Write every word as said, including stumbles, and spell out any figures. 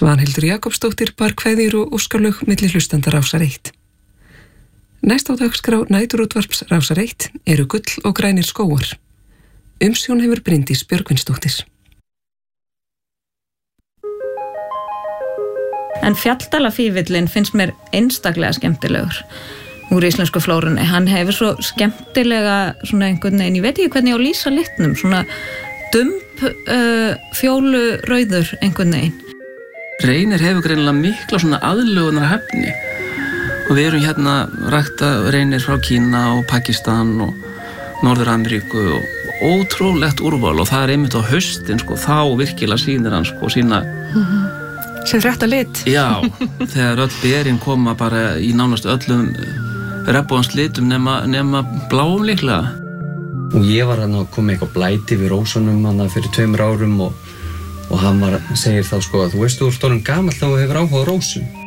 Svanhildur Jakobsdóttir bar kveðjur og óskarlög milli hlustanda Rásar eitt. Næst á dagskrá næturútvarps Rásar eitt eru Gull og grænir skógar. Umsjón hefur Bryndís Björgvinsdóttir. En Fjalldalafífillinn finnst mér einstaklega skemmtilegur úr íslensku flórunni. Hann hefur svo skemmtilega svona einhvern veginn, ég veit ekki hvernig ég á að lýsa litnum, svona dumb uh, fjólu rauður einhvern veginn. Reynir hefur greinilega mikla svona aðlögunar hæfni og við erum hérna rækta reynir frá Kína og Pakistan og Norður-Ameríku og ótrúlegt úrval og það er einmitt á haustin sko, þá virkilega sýnir hann sko sína mm-hmm. Sem rétta lit. Já, þegar öll berin koma bara í nánast öllum regnbogans litum nema, nema bláum líklega. Og ég var hann að koma eitthvað blæti við rósunum hann fyrir tveimur árum og, og hann var, segir þá sko að þú veist þú ert orðinn gamall þá hefur áhuga á rósum.